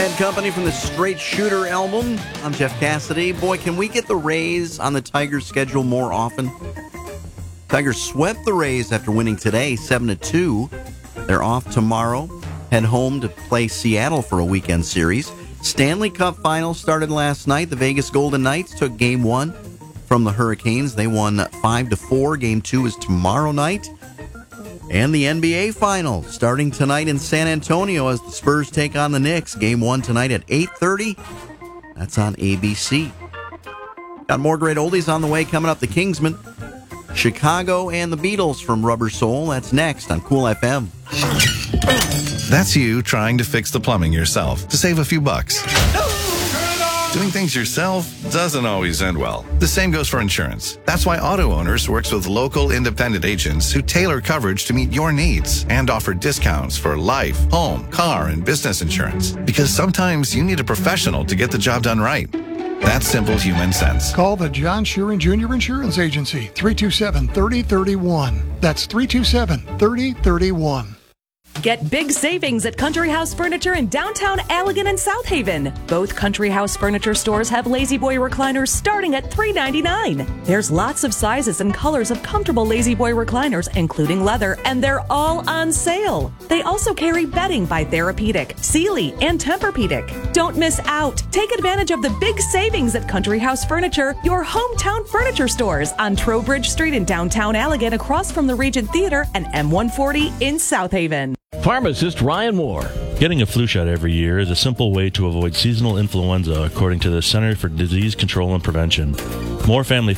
Bad Company from the Straight Shooter album. I'm Jeff Cassidy. Boy, can we get the Rays on the Tigers' schedule more often? Tigers swept the Rays after winning today 7-2. They're off tomorrow. Head home to play Seattle for a weekend series. Stanley Cup final started last night. The Vegas Golden Knights took Game 1 from the Hurricanes. They won 5-4. Game 2 is tomorrow night. And the NBA final starting tonight in San Antonio as the Spurs take on the Knicks. Game 1 tonight at 8:30. That's on ABC. Got more great oldies on the way coming up. The Kingsmen, Chicago, and the Beatles from Rubber Soul. That's next on Cool FM. That's you trying to fix the plumbing yourself to save a few bucks. Doing things yourself doesn't always end well. The same goes for insurance. That's why Auto Owners works with local independent agents who tailor coverage to meet your needs and offer discounts for life, home, car, and business insurance. Because sometimes you need a professional to get the job done right. That's simple human sense. Call the John Sheeran Jr. Insurance Agency, 327-3031. That's 327-3031. Get big savings at Country House Furniture in downtown Allegan and South Haven. Both Country House Furniture stores have Lazy Boy recliners starting at $3.99. There's lots of sizes and colors of comfortable Lazy Boy recliners, including leather, and they're all on sale. They also carry bedding by Therapeutic, Sealy, and Tempur-Pedic. Don't miss out. Take advantage of the big savings at Country House Furniture, your hometown furniture stores on Trowbridge Street in downtown Allegan, across from the Regent Theater, and M140 in South Haven. Pharmacist Ryan Moore. Getting a flu shot every year is a simple way to avoid seasonal influenza, according to the Center for Disease Control and Prevention. More family